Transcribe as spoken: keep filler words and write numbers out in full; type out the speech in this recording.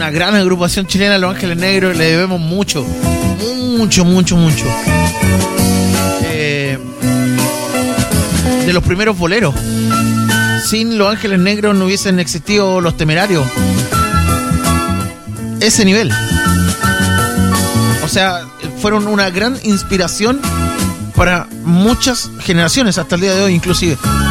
una gran agrupación chilena, Los Ángeles Negros, le debemos mucho, mucho, mucho, mucho. Eh, de los primeros boleros. Sin Los Ángeles Negros no hubiesen existido Los Temerarios. Ese nivel. O sea, fueron una gran inspiración para muchas generaciones, hasta el día de hoy inclusive.